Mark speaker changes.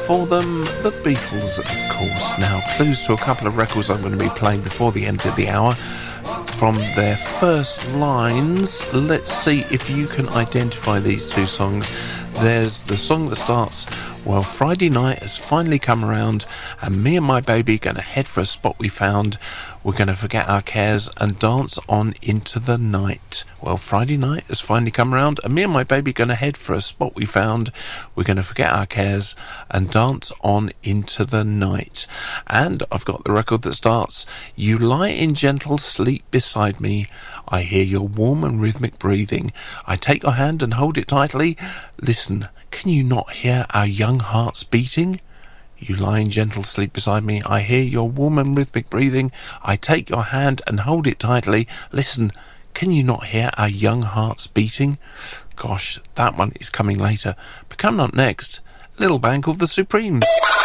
Speaker 1: for them, the Beatles, of course. Now, clues to a couple of records I'm going to be playing before the end of the hour. From their first lines, let's see if you can identify these two songs. There's the song that starts, well, Friday night has finally come around, and me and my baby going to head for a spot we found. We're going to forget our cares and dance on into the night. Well, Friday night has finally come around, and me and my baby going to head for a spot we found. We're going to forget our cares and dance on into the night. And I've got the record that starts, you lie in gentle sleep beside me. I hear your warm and rhythmic breathing. I take your hand and hold it tightly. Listen, can you not hear our young hearts beating? You lie in gentle sleep beside me. I hear your warm and rhythmic breathing. I take your hand and hold it tightly. Listen, can you not hear our young hearts beating? Gosh, that one is coming later. But coming up next, a little band called The Supremes.